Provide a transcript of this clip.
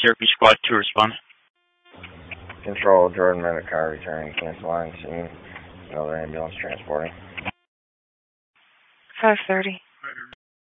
Syracuse Squad 2 respond. Control, Jordan Medic car returning, cancel line scene. Another ambulance transporting. 5:30.